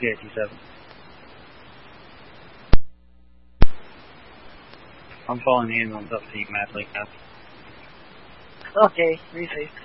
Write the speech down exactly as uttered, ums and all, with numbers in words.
C eighty-seven. I'm following the ambulance up to you madly now. Okay, resafe.